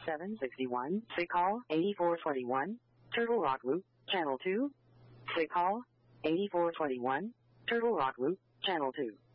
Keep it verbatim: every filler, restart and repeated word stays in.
seven sixty-one. Sick call eighty-four twenty-one. Turtle Rock Loop, Channel two. Sick call eighty-four twenty-one. Turtle Rock Loop, Channel two.